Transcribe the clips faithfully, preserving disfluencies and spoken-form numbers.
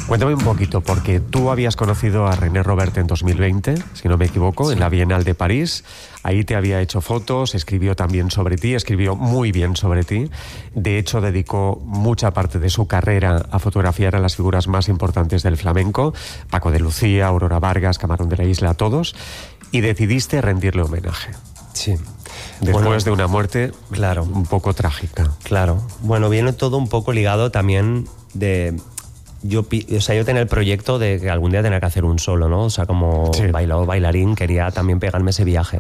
Cuéntame un poquito, porque tú habías conocido a René Robert en dos mil veinte, si no me equivoco, sí, en la Bienal de París. Ahí te había hecho fotos, escribió también sobre ti, escribió muy bien sobre ti. De hecho, dedicó mucha parte de su carrera a fotografiar a las figuras más importantes del flamenco, Paco de Lucía, Aurora Vargas, Camarón de la Isla, a todos, y decidiste rendirle homenaje. Sí. Después bueno, de una muerte, claro, un poco trágica. Claro. Bueno, viene todo un poco ligado también de... Yo, o sea, yo tenía el proyecto de que algún día tenía que hacer un solo, ¿no? O sea, como sí. bailador, bailarín, quería también pegarme ese viaje.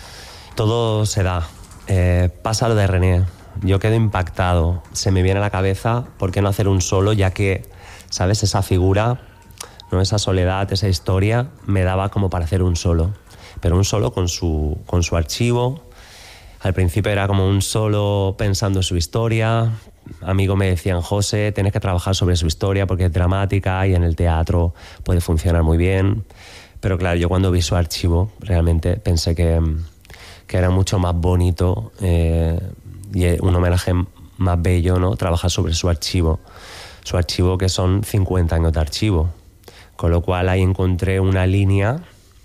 Todo se da. Eh, pasa lo de René. Yo quedo impactado. Se me viene a la cabeza, ¿por qué no hacer un solo? Ya que, ¿sabes? Esa figura, ¿no? Esa soledad, esa historia, me daba como para hacer un solo. Pero un solo con su, con su archivo. Al principio era como un solo pensando en su historia. Amigos me decían, José, tienes que trabajar sobre su historia porque es dramática y en el teatro puede funcionar muy bien. Pero claro, yo cuando vi su archivo realmente pensé que, que era mucho más bonito eh, y un homenaje más bello, ¿no? Trabajar sobre su archivo. Su archivo, que son cincuenta años de archivo. Con lo cual ahí encontré una línea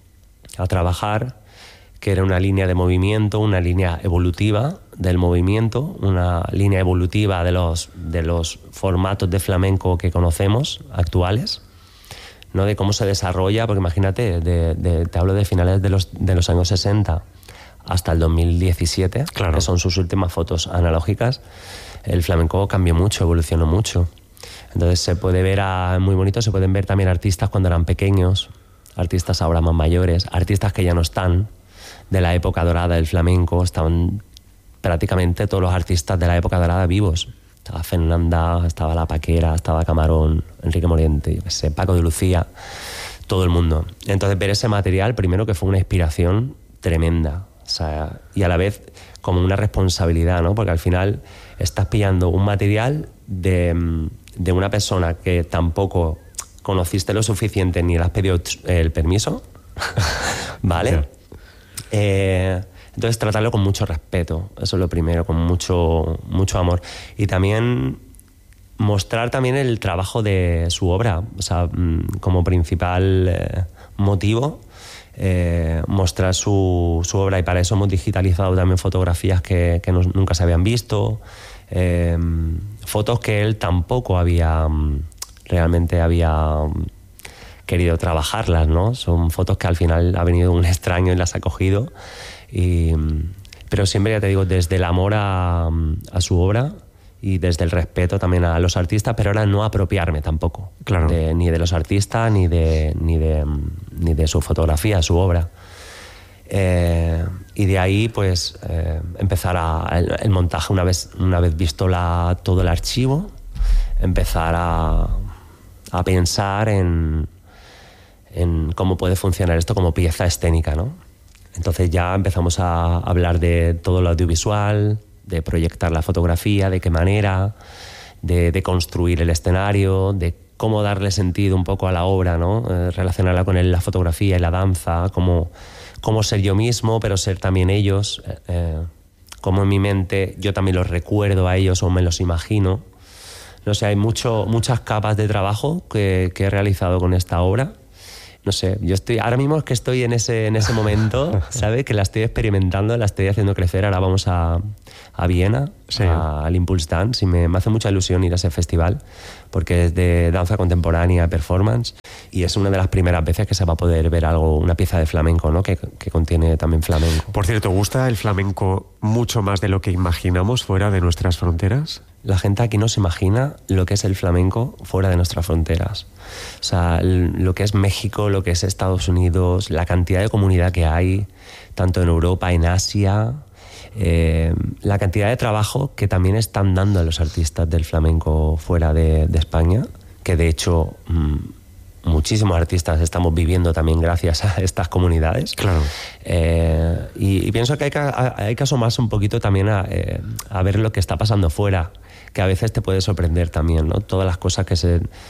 a trabajar, que era una línea de movimiento, una línea evolutiva del movimiento, una línea evolutiva de los, de los formatos de flamenco que conocemos, actuales, ¿no? De cómo se desarrolla, porque imagínate, de, de, te hablo de finales de los, de los años sesenta hasta el dos mil diecisiete, claro, que son sus últimas fotos analógicas, el flamenco cambió mucho, evolucionó mucho. Entonces se puede ver, a, muy bonito, se pueden ver también artistas cuando eran pequeños, artistas ahora más mayores, artistas que ya no están, de la época dorada del flamenco. Estaban prácticamente todos los artistas de la época dorada vivos. Estaba Fernanda, estaba La Paquera, estaba Camarón, Enrique Moriente, yo qué sé, Paco de Lucía, todo el mundo. Entonces ver ese material, primero que fue una inspiración tremenda, o sea, y a la vez como una responsabilidad, ¿no? Porque al final estás pillando un material de, de una persona que tampoco conociste lo suficiente ni le has pedido el permiso, ¿vale? Yeah. Eh, entonces tratarlo con mucho respeto, eso es lo primero, con mucho, mucho amor. Y también mostrar también el trabajo de su obra, o sea, como principal eh, motivo, eh, mostrar su, su obra, y para eso hemos digitalizado también fotografías que, que no, nunca se habían visto, eh, fotos que él tampoco había, realmente había querido trabajarlas, ¿no? Son fotos que al final ha venido un extraño y las ha cogido, y, pero siempre, ya te digo, desde el amor a, a su obra y desde el respeto también a los artistas, pero ahora no apropiarme tampoco, claro, de, ni de los artistas ni de, ni de, ni de su fotografía, su obra. Eh, y de ahí pues eh, empezar a, el, el montaje, una vez, una vez visto la, todo el archivo, empezar a, a pensar en en cómo puede funcionar esto como pieza escénica, ¿no? Entonces ya empezamos a hablar de todo lo audiovisual, de proyectar la fotografía, de qué manera, de, de construir el escenario, de cómo darle sentido un poco a la obra, ¿no? Eh, relacionarla con el, la fotografía y la danza, cómo, cómo ser yo mismo, pero ser también ellos, eh, eh, cómo en mi mente yo también los recuerdo a ellos o me los imagino. No sé, hay mucho, muchas capas de trabajo que, que he realizado con esta obra. No sé, yo estoy, ahora mismo es que estoy en ese, en ese momento, ¿sabes? Que la estoy experimentando, la estoy haciendo crecer. Ahora vamos a, a Viena, sí, a, al Impulse Dance, y me, me hace mucha ilusión ir a ese festival, porque es de danza contemporánea, performance, y es una de las primeras veces que se va a poder ver algo, una pieza de flamenco, ¿no? Que, que contiene también flamenco. Por cierto, ¿gusta el flamenco mucho más de lo que imaginamos fuera de nuestras fronteras? La gente aquí no se imagina lo que es el flamenco fuera de nuestras fronteras. O sea, lo que es México, lo que es Estados Unidos, la cantidad de comunidad que hay, tanto en Europa, en Asia, eh, la cantidad de trabajo que también están dando a los artistas del flamenco fuera de, de España, que de hecho mmm, muchísimos artistas estamos viviendo también gracias a estas comunidades. Claro. Eh, y, y pienso que hay que, hay que asomarse un poquito también a, eh, a ver lo que está pasando fuera, que a veces te puede sorprender también, ¿no? Todas las cosas que se... O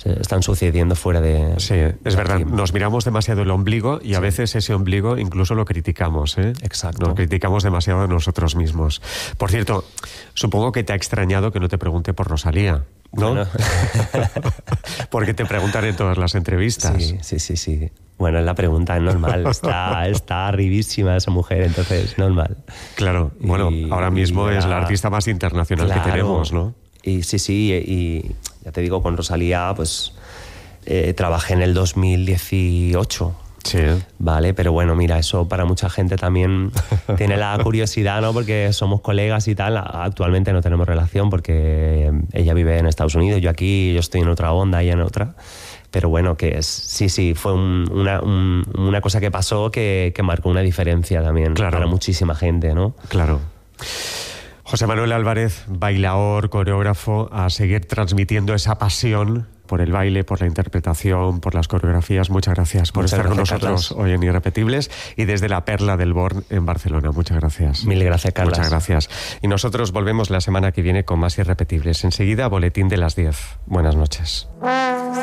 están sucediendo fuera de... Sí, es de verdad, aquí. nos miramos demasiado el ombligo y a sí. veces ese ombligo incluso lo criticamos, ¿eh? Exacto. Nos criticamos demasiado a nosotros mismos. Por cierto, supongo que te ha extrañado que no te pregunte por Rosalía, ¿no? Bueno. Porque te preguntan en todas las entrevistas. Sí, sí, sí, sí. Bueno, es la pregunta, es normal. Está, está arribísima esa mujer, entonces, normal. Claro, bueno, y, ahora mismo es la artista más internacional claro, que tenemos, ¿no? Y sí, sí, y ya te digo, con Rosalía, pues eh, trabajé en el dos mil dieciocho. Sí. Vale, pero bueno, mira, eso para mucha gente también tiene la curiosidad, ¿no? Porque somos colegas y tal. Actualmente no tenemos relación porque ella vive en Estados Unidos, yo aquí, yo estoy en otra onda, ella en otra. Pero bueno, que es, sí, sí, fue un, una, un, una cosa que pasó que, que marcó una diferencia también claro. para muchísima gente, ¿no? Claro. José Manuel Álvarez, bailaor, coreógrafo, a seguir transmitiendo esa pasión por el baile, por la interpretación, por las coreografías. Muchas gracias por Muchas estar gracias, con nosotros Carlos. Hoy en Irrepetibles y desde la Perla del Born en Barcelona. Muchas gracias. Mil gracias, Carlos. Muchas gracias. Y nosotros volvemos la semana que viene con más Irrepetibles. Enseguida, boletín de las diez. Buenas noches.